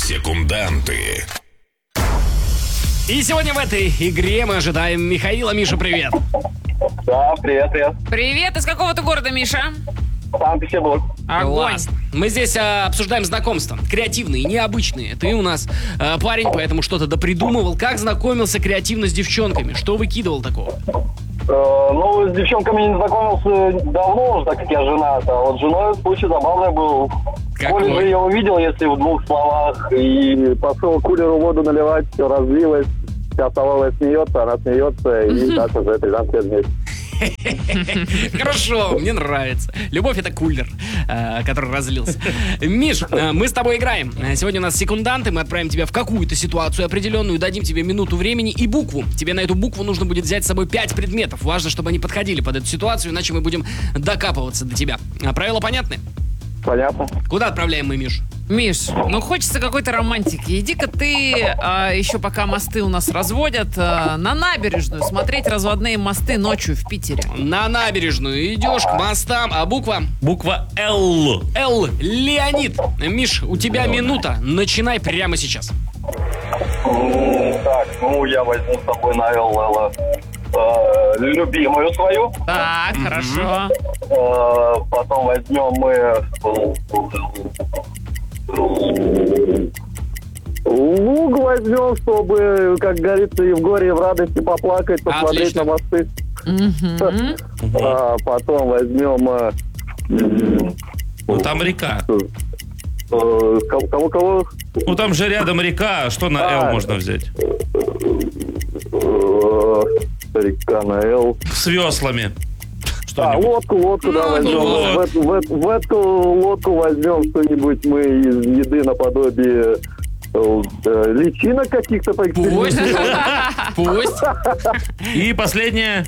Секунданты. И сегодня в этой игре мы ожидаем Михаила. Миша, привет. Да, привет. Привет, из какого ты города, Миша? Санкт-Петербург. Огонь. Класс. Мы здесь обсуждаем знакомства. Креативные, необычные. Ты у нас парень, поэтому что-то допридумывал. Как знакомился креативно с девчонками? Что выкидывал такого? С девчонками не знакомился давно уже, так как я женат. А вот с женой случай забавный был. В Какой? колледже я увидел, если в двух словах. И пошел кулеру воду наливать, все разлилось. Вся столовая смеется, она смеется. И так уже 13 лет вместе. Хорошо, мне нравится. Любовь — это кулер, который разлился. Миш, мы с тобой играем. Сегодня у нас секунданты. Мы отправим тебя в какую-то ситуацию определенную, дадим тебе минуту времени и букву. Тебе на эту букву нужно будет взять с собой 5 предметов. Важно, чтобы они подходили под эту ситуацию, иначе мы будем докапываться до тебя. Правила понятны? Понятно. Куда отправляем мы Мишу? Миш, хочется какой-то романтики. Иди-ка ты, еще пока мосты у нас разводят, на набережную смотреть разводные мосты ночью в Питере. На набережную идешь к мостам, а буква? Буква Л. Л. Леонид. Миш, у тебя минута. Начинай прямо сейчас. Так, я возьму с собой на Л. Любимую свою. Так, хорошо. Потом возьмем мы луг возьмем, чтобы, как говорится, и в горе, и в радости поплакать, посмотреть Отлично. на мосты. Потом возьмем... Там река. Кого? Там же рядом река. Что на Л можно взять? Река на Л. С веслами. Лодку, да, возьмем. В эту лодку возьмем что-нибудь мы из еды наподобие личинок каких-то. Пусть. И последнее.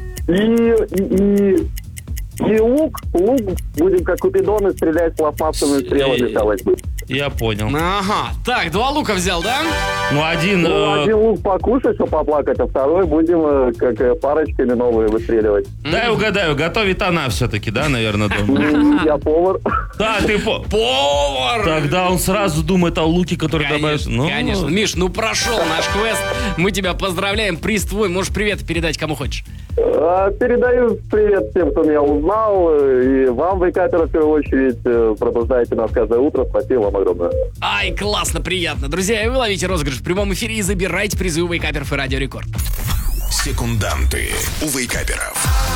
И лук будем как купидоны стрелять пластмассовыми стрелами. Я понял. Ага. Так, 2 лука взял, да? Один... Один лук покушать, чтобы поплакать, а второй будем как парочками новые выстреливать. Дай угадаю, готовит она все-таки, да, наверное, дома? Я повар. Да, ты Повар! Тогда он сразу думает о луке, который добавишь. Конечно. Миш, прошел наш квест. Мы тебя поздравляем. Приз твой. Можешь привет передать кому хочешь. Передаю привет всем, кто меня узнал. И вам, вейкаперы, в первую очередь, пробуждаете нас каждое утро. Спасибо вам огромное. Ай, классно, приятно. Друзья, вы ловите розыгрыш в прямом эфире и забирайте призы у вейкаперов и Радио Рекорд. Секунданты у вейкаперов.